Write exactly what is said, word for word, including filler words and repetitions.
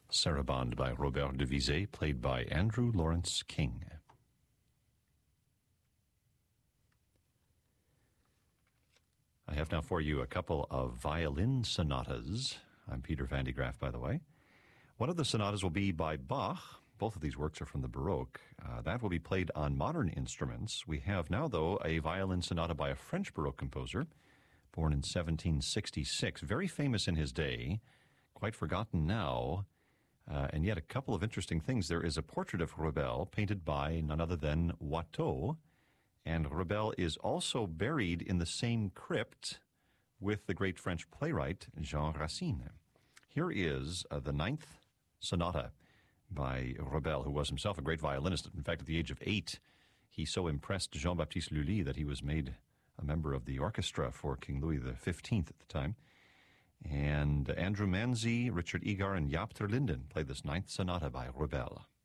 Sarabande by Robert de Vizet, played by Andrew Lawrence King. I have now for you a couple of violin sonatas. I'm Peter van de Graaff, by the way. One of the sonatas will be by Bach. Both of these works are from the Baroque. Uh, that will be played on modern instruments. We have now, though, a violin sonata by a French Baroque composer, born in seventeen sixty-six, very famous in his day, quite forgotten now, uh, and yet a couple of interesting things. There is a portrait of Ravel painted by none other than Watteau, and Ravel is also buried in the same crypt with the great French playwright Jean Racine. Here is uh, the ninth sonata by Ravel, who was himself a great violinist. In fact, at the age of eight, he so impressed Jean-Baptiste Lully that he was made a member of the orchestra for King Louis the fifteenth at the time. And Andrew Manzi, Richard Egar, and Jaap ter Linden played this ninth sonata by Ravel.